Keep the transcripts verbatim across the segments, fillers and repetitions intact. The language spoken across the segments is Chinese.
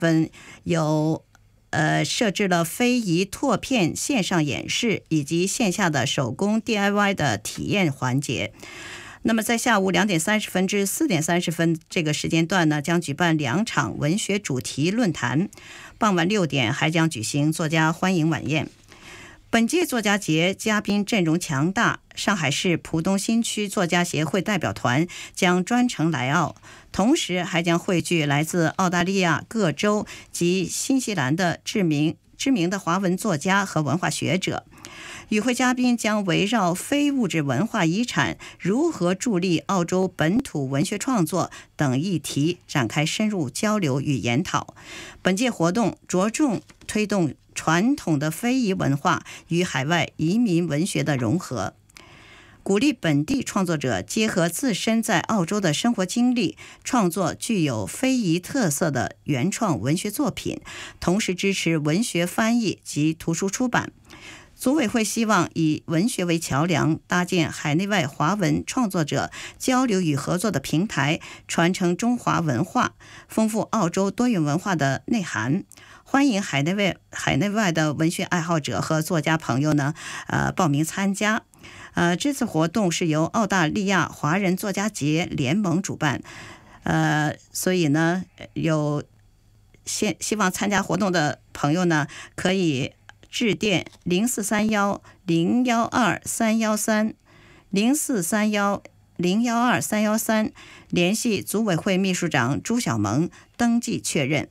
分有呃设置了非遗拓片线上演示以及线下的手工 D I Y 的体验环节。那么在下午两点三十分至四点三十分这个时间段呢，将举办两场文学主题论坛，傍晚六点还将举行作家欢迎晚宴。本届作家节嘉宾阵容强大，上海市浦东新区作家协会代表团将专程来澳，同时还将汇聚来自澳大利亚各州及新西兰的知名知名的华文作家和文化学者。与会嘉宾将围绕非物质文化遗产如何助力澳洲本土文学创作等议题展开深入交流与研讨。本届活动着重推动传统的非遗文化与海外移民文学的融合，鼓励本地创作者结合自身在澳洲的生活经历，创作具有非遗特色的原创文学作品，同时支持文学翻译及图书出版。组委会希望以文学为桥梁，搭建海内外华文创作者交流与合作的平台，传承中华文化，丰富澳洲多元文化的内涵。欢迎海内外海内外的文学爱好者和作家朋友呢，呃，报名参加。呃，这次活动是由澳大利亚华人作家节联盟主办，呃，所以呢，有希希望参加活动的朋友呢，可以致电零四三幺零幺二三幺三零四三幺零幺二三幺三，联系组委会秘书长朱小萌登记确认。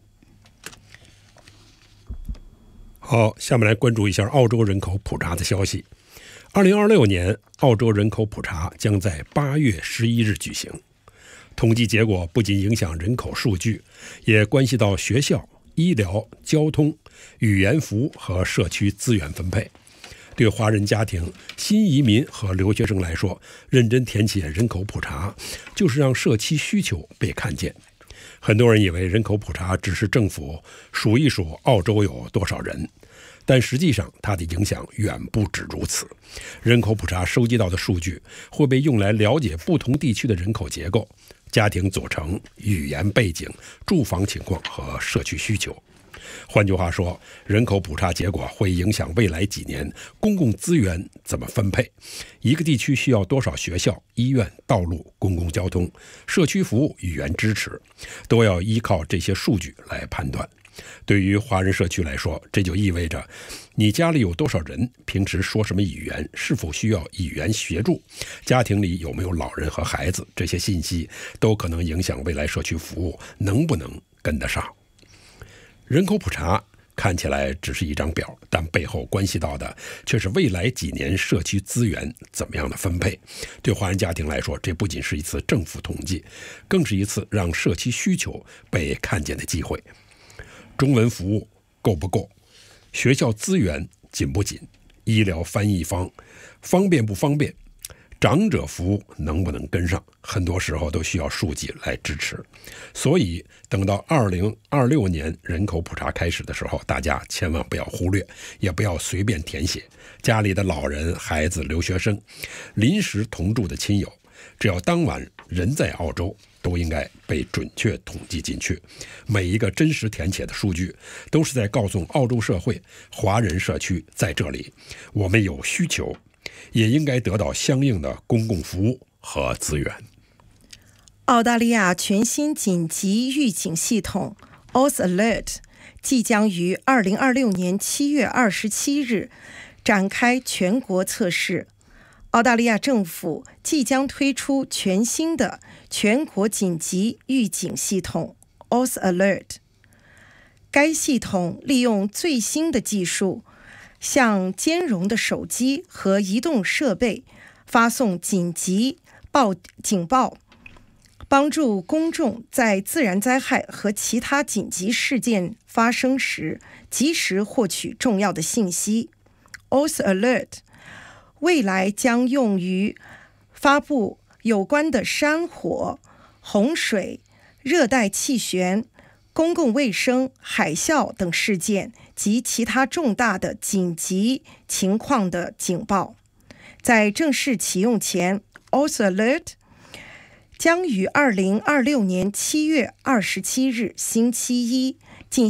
好，下面来关注一下澳洲人口普查的消息。二零二六年澳洲人口普查将在八月十一日举行。统计结果不仅影响人口数据，也关系到学校、医疗、交通、语言服务和社区资源分配。对华人家庭、新移民和留学生来说，认真填写人口普查就是让社区需求被看见。很多人以为人口普查只是政府数一数澳洲有多少人，但实际上它的影响远不止如此。人口普查收集到的数据会被用来了解不同地区的人口结构、家庭组成、语言背景、住房情况和社区需求。换句话说，人口普查结果会影响未来几年公共资源怎么分配，一个地区需要多少学校、医院、道路、公共交通、社区服务、语言支持，都要依靠这些数据来判断。对于华人社区来说，这就意味着你家里有多少人，平时说什么语言，是否需要语言协助，家庭里有没有老人和孩子，这些信息都可能影响未来社区服务能不能跟得上。人口普查看起来只是一张表，但背后关系到的却是未来几年社区资源怎么样的分配。对华人家庭来说，这不仅是一次政府统计，更是一次让社区需求被看见的机会。中文服务够不够？学校资源紧不紧？医疗翻译方方便不方便？长者服务能不能跟上？很多时候都需要数据来支持。所以等到二零二六年人口普查开始的时候，大家千万不要忽略，也不要随便填写。家里的老人、孩子、留学生、临时同住的亲友，只要当晚人在澳洲，都应该被准确统计进去。每一个真实填写的数据都是在告诉澳洲社会，华人社区在这里，我们有需求，也应该得到相应的公共服务和资源。 澳大利亚全新紧急预警系统 Oz Alert 即将于二零二六年七月二十七日展开全国测试。澳大利亚政府即将推出全新的全国紧急预警系统 Oz Alert。该系统利用最新的技术，向兼容的手机和移动设备发送紧急报警报，帮助公众在自然灾害和其他紧急事件发生时及时获取重要的信息。Oz Alert 未来将用于发布有关的山火、洪水、热带气旋、公共卫生、海啸等事件及其他重大的紧急情况的警报。在正式启用前， Oz Alert 将于二零二六年七月二十七日星期一